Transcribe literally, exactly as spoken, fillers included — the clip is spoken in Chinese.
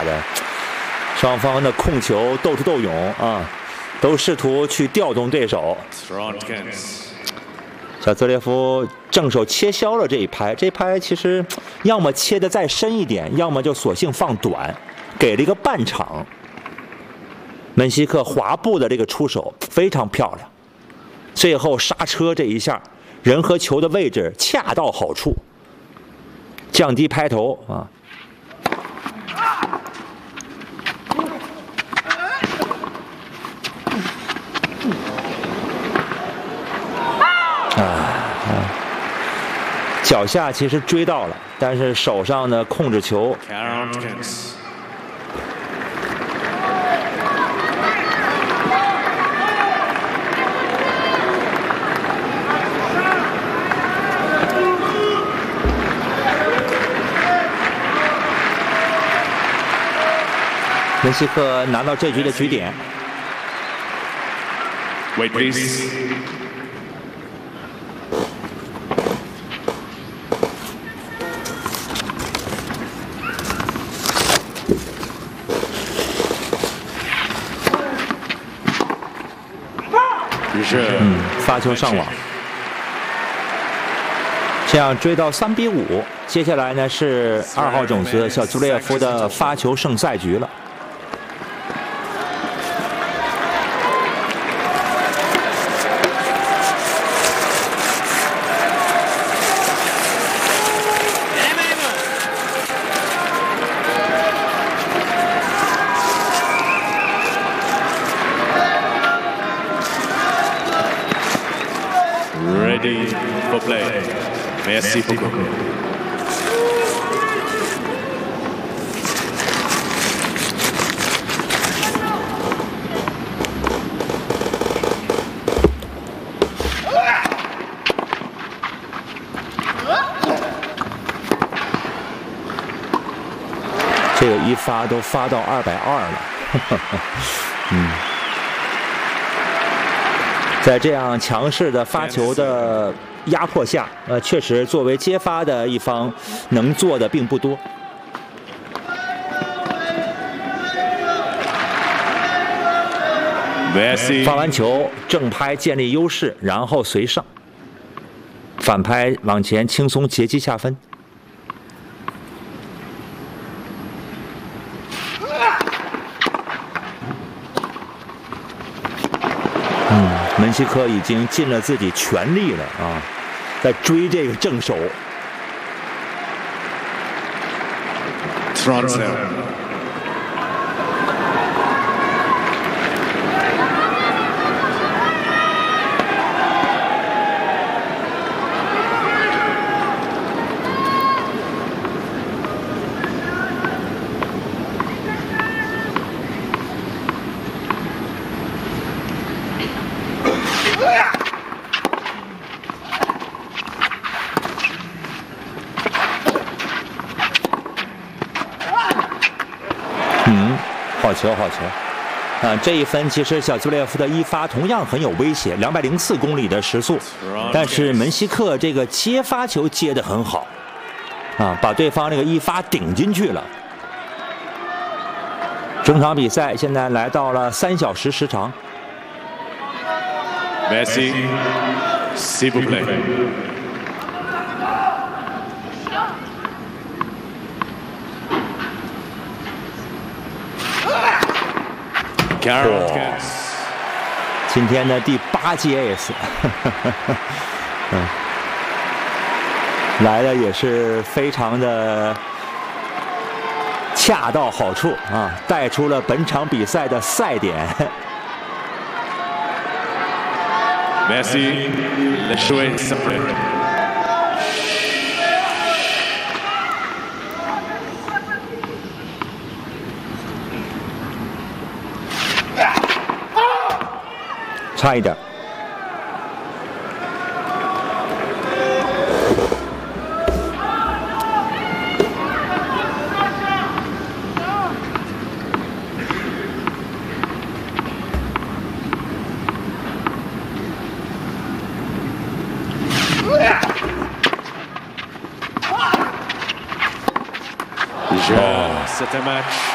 的，双方的控球斗智斗勇啊，都试图去调动对手。小泽列夫正手切削了这一拍，这一拍其实要么切得再深一点，要么就索性放短，给了一个半场。门西克滑步的这个出手非常漂亮，最后刹车这一下，人和球的位置恰到好处，降低拍头啊。脚下其实追到了，但是手上呢控制球。门西克拿到这局的局点。 Wait, please. 嗯，发球上网，这样追到三比五。接下来呢是二号种子小朱列夫的发球胜赛局了。 Ready for play. Merci beaucoup. 这个一发都发到二百二了，嗯。在这样强势的发球的压迫下，呃，确实作为接发的一方，能做的并不多。发完球，正拍建立优势，然后随上，反拍往前轻松截击下分。嗯，门西克已经尽了自己全力了啊，在追这个正手。嗯，好球，好球！啊，这一分其实小朱列夫的一发同样很有威胁，两百零四公里的时速，但是门西克这个接发球接得很好，啊，把对方这个一发顶进去了。整场比赛现在来到了三小时时长。 Merci, s'il vous plaît. 哇！今天的第八届 S， 嗯，来的也是非常的恰到好处啊，带出了本场比赛的赛点。 Merci, le joueur s'appelle. 差一点。 C'est un match